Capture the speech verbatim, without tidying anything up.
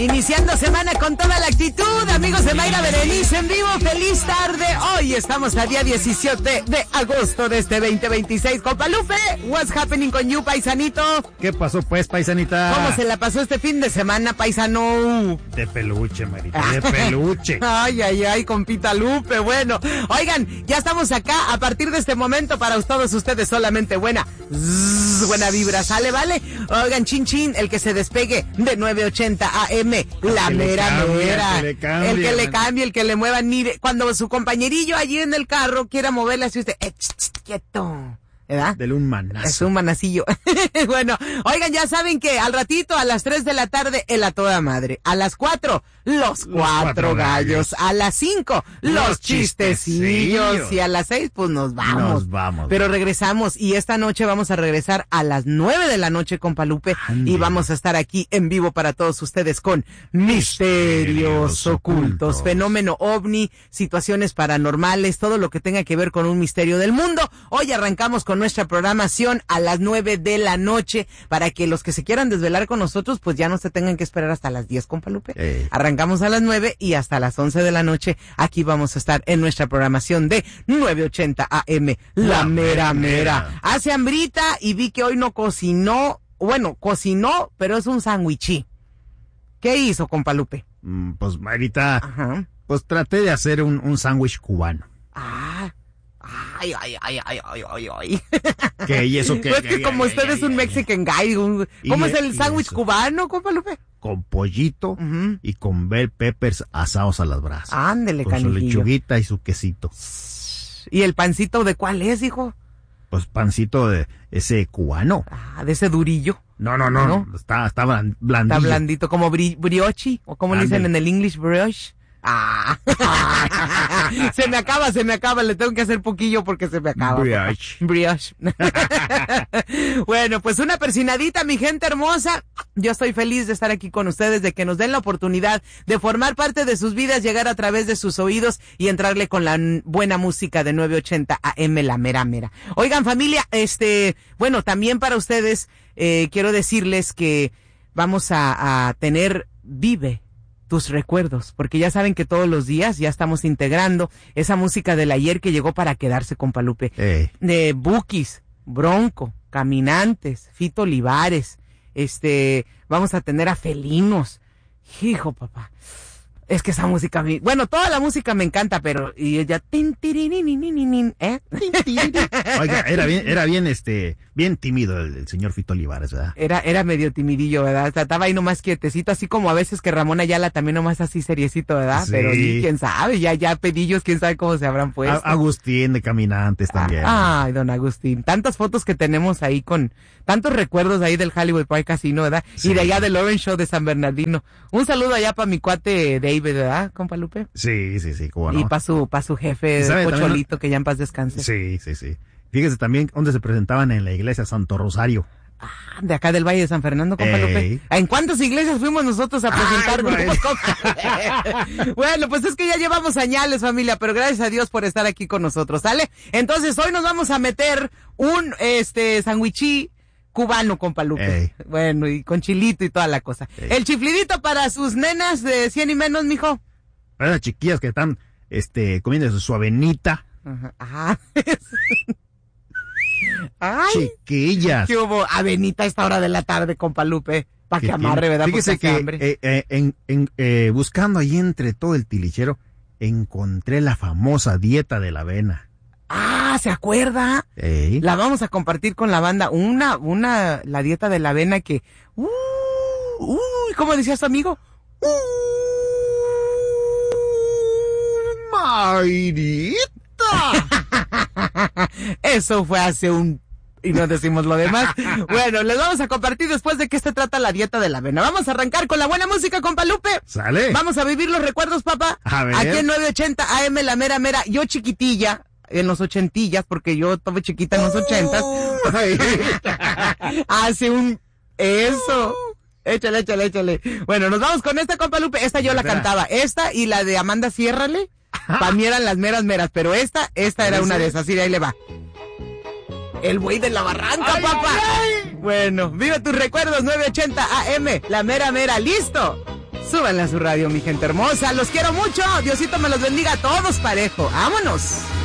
Iniciando semana con toda la actitud, amigos de Mayra Berenice en vivo, feliz tarde. Hoy estamos a día diecisiete de agosto de este veinte veintiséis. Compa Lupe, what's happening con you, paisanito? ¿Qué pasó pues, paisanita? ¿Cómo se la pasó este fin de semana, paisano? De peluche, Marita, de peluche. Ay, ay, ay, compita Lupe, bueno. Oigan, ya estamos acá, a partir de este momento, para todos ustedes solamente buena, zzz, buena vibra, ¿sale, vale? Oigan, chin chin, el que se despegue de nueve ochenta A M. La que mera cambie, mera. que le cambie, el que le man. cambie, el que le mueva. Ni de- cuando su compañerillo allí en el carro quiera moverle así, usted, eh, ch, ch, quieto. ¿Verdad? Dele un manazo. Es un manacillo. Bueno, oigan, ya saben que al ratito, a las tres de la tarde, el a toda madre. A las cuatro, los cuatro, cuatro gallos. gallos. A las cinco, los, Los chistecillos. chistecillos. Y a las seis, pues nos vamos. Nos vamos. Pero regresamos, y esta noche vamos a regresar a las nueve de la noche con Palupe. Ande. Y vamos a estar aquí en vivo para todos ustedes con misterios Misterios ocultos, ocultos. fenómeno ovni, situaciones paranormales, todo lo que tenga que ver con un misterio del mundo. Hoy arrancamos con nuestra programación a las nueve de la noche para que los que se quieran desvelar con nosotros pues ya no se tengan que esperar hasta las diez, compa Lupe. Ey. Arrancamos a las nueve y hasta las once de la noche aquí vamos a estar en nuestra programación de nueve ochenta A M, La, La Mera Mera Mera. Mera. Hace hambrita y vi que hoy no cocinó, bueno, cocinó, pero es un sándwichí. ¿Qué hizo, compa Lupe? Mm, Pues, Marita, Ajá. pues traté de hacer un, un sándwich cubano. Ah. Ay, ay, ay, ay, ay, ay, ay. ¿Qué? ¿Y eso qué? Pues que como usted es un Mexican guy, un- ¿cómo Y- es el y sándwich eso. cubano, compa Lupe? Con pollito Ujú. y con bell peppers asados a las brasas. Ándele, con su canijillo. lechuguita y su quesito. ¿Y el pancito de cuál es, hijo? Pues pancito de ese cubano. Ah, de ese durillo. No, no, no, ¿No? Está, está blan- blandillo. Está blandito, como bri brioche, o como le dicen Ándele. en el English, brioche. Ah. Se me acaba, se me acaba, le tengo que hacer poquillo porque se me acaba. Brioche. papá. Brioche. Bueno, pues una persinadita, mi gente hermosa. Yo estoy feliz de estar aquí con ustedes, de que nos den la oportunidad de formar parte de sus vidas, llegar a través de sus oídos y entrarle con la n- buena música de nueve ochenta A M, La Mera Mera. Oigan, familia, este, bueno, también para ustedes, eh, quiero decirles que vamos a, a tener Vive tus recuerdos, porque ya saben que todos los días ya estamos integrando esa música del ayer que llegó para quedarse, compa Lupe. Ey. De Bukis, Bronco, Caminantes, Fito Olivares, este, vamos a tener a Felinos. Hijo, papá. Es que esa música, a mí- bueno, toda la música me encanta, pero, y ella, tin, tirinininininin, ¿eh? Oiga, era bien, era bien, este, bien tímido el, el señor Fito Olivares, ¿verdad? Era, era medio timidillo, ¿verdad? Estaba ahí nomás quietecito, así como a veces que Ramón Ayala también nomás así seriecito, ¿verdad? Sí. Pero sí, quién sabe, ya, ya pedillos, quién sabe cómo se habrán puesto. A- Agustín de Caminantes también. Ah, Ay, don Agustín, tantas fotos que tenemos ahí con, tantos recuerdos ahí del Hollywood Park Casino, ¿verdad? Sí. Y de allá del Orange Show de San Bernardino. Un saludo allá para mi cuate David, ¿verdad, compa Lupe? Sí, sí, sí, cómo no. Y para su, pa' su jefe, ¿Y sabe también, Pocholito, que ya en paz descanse. Sí, sí, sí. Fíjese también dónde se presentaban en la iglesia Santo Rosario. Ah, de acá del Valle de San Fernando, compa Ey. Lupe. ¿En cuántas iglesias fuimos nosotros a presentar Ay, grupos, güey. compa? Bueno, pues es que ya llevamos añales, familia, pero gracias a Dios por estar aquí con nosotros, ¿sale? Entonces, hoy nos vamos a meter un, este, sandwichí cubano, compa Lupe. Ey. Bueno, y con chilito y toda la cosa. Ey. El chiflidito para sus nenas de cien y menos, mijo. Para las chiquillas que están, este, comiendo su avenita. Ajá. Ah. Ay, Chiquillas. ¿qué hubo? Avenita a esta hora de la tarde, compa Lupe. Para que que amarre, tienen- ¿verdad? Fíjese Porque hace que hambre. eh, eh, en, en, eh, buscando ahí entre todo el tilichero, encontré la famosa dieta de la avena. Ah, ¿se acuerda? Ey. La vamos a compartir con la banda. Una, una, la dieta de la avena que, uh, uy, ¿cómo decía su amigo? Uh, Mayrita. Eso fue hace un, y no decimos lo demás. Bueno, les vamos a compartir después de qué se trata la dieta de la avena. Vamos a arrancar con la buena música, compa Lupe. ¿Sale? Vamos a vivir los recuerdos, papá. A ver. Aquí en nueve ochenta A M, la mera mera. Yo chiquitilla, en los ochentillas, porque yo estuve chiquita en los ochentas. Hace un... Eso. Échale, échale, échale. Bueno, nos vamos con esta, compa Lupe. Esta yo la ¿Verdad? cantaba. Esta y la de Amanda Ciérrale. Para mí eran las meras meras. Pero esta, esta era una de esas. Sí, de ahí le va. El buey de la barranca, Ay, papá. ay, ay. Bueno, vive tus recuerdos, nueve ochenta A M, la mera mera. ¿Listo? Súbanle a su radio, mi gente hermosa. Los quiero mucho. Diosito me los bendiga a todos parejo. ¡Vámonos!